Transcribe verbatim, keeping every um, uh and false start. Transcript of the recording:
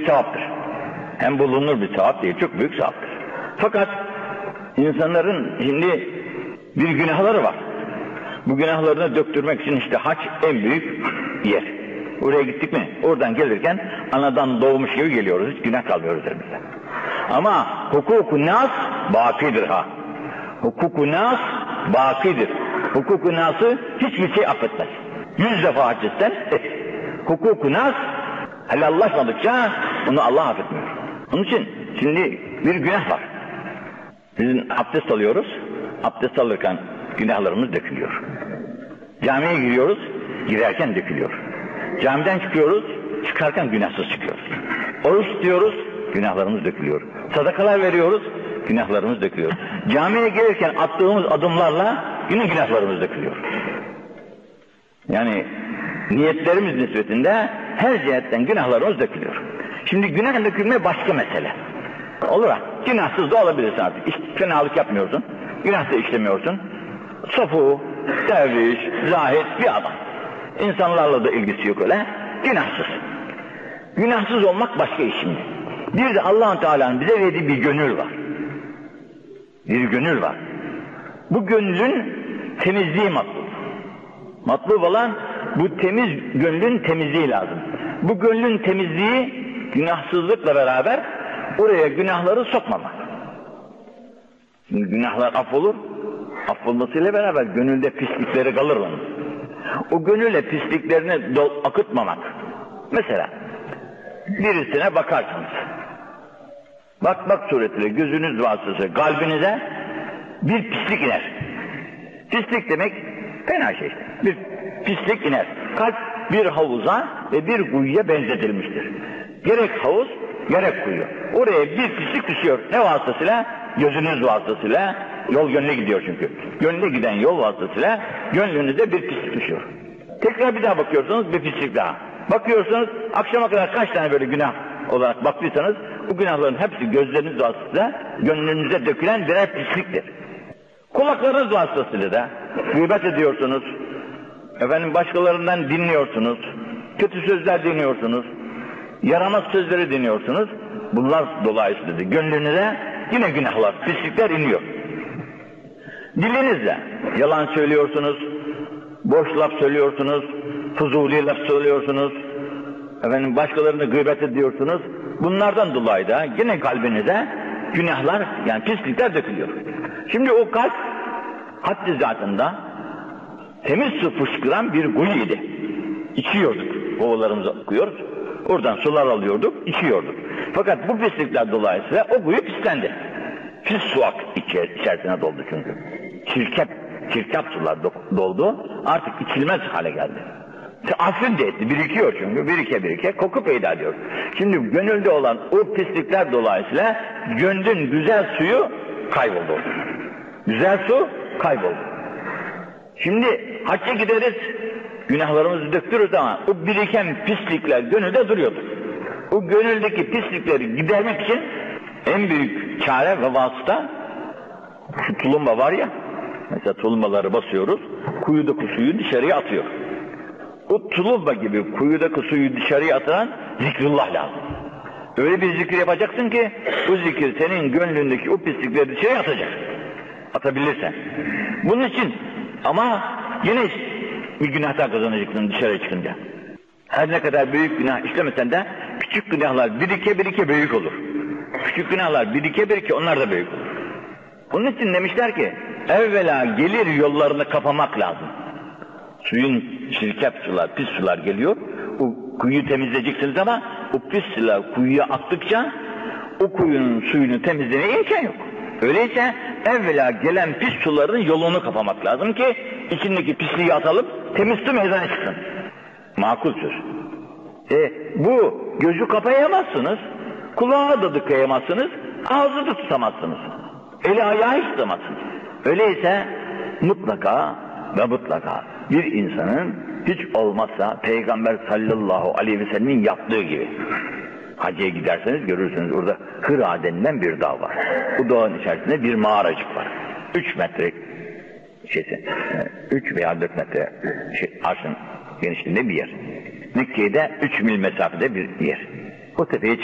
sevaptır. Hem bulunur bir sevap değil, çok büyük sevaptır. Fakat insanların şimdi bir günahları var. Bu günahlarını döktürmek için işte hac en büyük yer. Oraya gittik mi? Oradan gelirken anadan doğmuş gibi geliyoruz. Hiç günah kalmıyor üzerimizde. Ama hukuk-u nas bakidir ha. Hukuk-u nas bakidir. Hukuk-u nası hiçbir şey affetmez. Yüz defa hac etsen et. Hukuk-u nas helallaşmadıkça onu Allah affetmiyor. Onun için şimdi bir günah var. Biz abdest alıyoruz. Abdest alırken günahlarımız dökülüyor. Camiye giriyoruz, girerken dökülüyor. Camiden çıkıyoruz, çıkarken günahsız çıkıyoruz. Oruç tutuyoruz, günahlarımız dökülüyor. Sadakalar veriyoruz, günahlarımız dökülüyor. Camiye gelirken attığımız adımlarla yine günahlarımız dökülüyor. Yani niyetlerimiz nispetinde her cihetten günahlarımız dökülüyor. Şimdi günah dökülme başka mesele. Olur ha, günahsız da olabilirsin artık. İşte, fenalık yapmıyorsun, günah da işlemiyorsun. Sofu, derviş, zahid bir adam. İnsanlarla da ilgisi yok öyle, günahsız. Günahsız olmak başka iş şimdi. Bir de Allah-u Teala'nın bize verdiği bir gönül var. Bir gönül var. Bu gönlün temizliği matlub. Matlub olan bu temiz gönlün temizliği lazım. Bu gönlün temizliği günahsızlıkla beraber oraya günahları sokmamak. Şimdi günahlar affolur, affolmasıyla beraber gönülde pislikleri kalır onun. O gönülle pisliklerini akıtmamak. Mesela birisine bakarsınız. Bak bak suretiyle gözünüz vasıtası kalbinize bir pislik iner. Pislik demek fena şey işte. Bir pislik iner. Kalp bir havuza ve bir kuyuya benzetilmiştir. Gerek havuz gerek kuyu. Oraya bir pislik düşüyor. Ne vasıtasıyla? Gözünüz vasıtasıyla. Yol gönlüne gidiyor çünkü. Gönlüne giden yol vasıtasıyla gönlünüze bir pislik düşüyor. Tekrar bir daha bakıyorsunuz, bir pislik daha. Bakıyorsunuz, akşama kadar kaç tane böyle günah olarak baktıysanız, bu günahların hepsi gözleriniz vasıtasıyla gönlünüze dökülen birer pisliktir. Kulaklarınız vasıtasıyla da gıybet ediyorsunuz, efendim başkalarından dinliyorsunuz, kötü sözler dinliyorsunuz, yaramaz sözleri dinliyorsunuz. Bunlar dolayısıyla da gönlünüze yine günahlar, pislikler iniyor. Dilinizle yalan söylüyorsunuz, boş laf söylüyorsunuz, fuzuli laf söylüyorsunuz, efendim başkalarını gıybet ediyorsunuz. Bunlardan dolayı da yine kalbinize günahlar, yani pislikler dökülüyor. Şimdi o kalp haddi zatında temiz su fışkıran bir kuyuydu. İçiyorduk, kovalarımızı okuyoruz, oradan sular alıyorduk, içiyorduk. Fakat bu pislikler dolayısıyla o kuyu pislendi. Pis su içerisine doldu çünkü. Çirkep, çirkep sular doldu, artık içilmez hale geldi. Afrin de etti, birikiyor çünkü, birike birike koku peyda ediyor. Şimdi gönülde olan o pislikler dolayısıyla gönlün güzel suyu kayboldu. Güzel su kayboldu. Şimdi hacca gideriz, günahlarımızı döktürürüz ama o biriken pislikler gönülde duruyordu. O gönüldeki pislikleri gidermek için en büyük çare ve vasıta şu tulumba var ya, mesela tulumbaları basıyoruz, kuyudaki suyu dışarıya atıyor. O tulumba gibi kuyudaki suyu dışarıya atıran zikrullah lazım. Öyle bir zikir yapacaksın ki bu zikir senin gönlündeki o pislikleri dışarıya atacak. Atabilirsen. Bunun için ama yine bir günahtan kazanacaksın dışarıya çıkınca. Her ne kadar büyük günah işlemesen de küçük günahlar birike birike büyük olur. Küçük günahlar birike birike onlar da büyük olur. Onun için demişler ki evvela gelir yollarını kapamak lazım. Suyun çirkef sular, pis sular geliyor. O kuyuyu temizleyeceksiniz ama o pis sular kuyuya attıkça o kuyunun suyunu temizlemeye imkan yok. Öyleyse evvela gelen pis suların yolunu kapamak lazım ki içindeki pisliği atalım, temiz su meydana çıksın. Makul söz. E, bu gözü kapayamazsınız, kulağı da tıkayamazsınız, ağzı da tutamazsınız. Eli ayağı hiç tutamazsınız. Öyleyse mutlaka ve mutlaka bir insanın hiç olmazsa Peygamber sallallahu aleyhi ve sellemin yaptığı gibi hacıya giderseniz görürsünüz orada Hıra denilen bir dağ var. Bu dağın içerisinde bir mağaracık var. Üç metre şeysi, üç veya dört metre şey, arşın genişliğinde bir yer. Mekke'de üç mil mesafede bir yer. O tepeye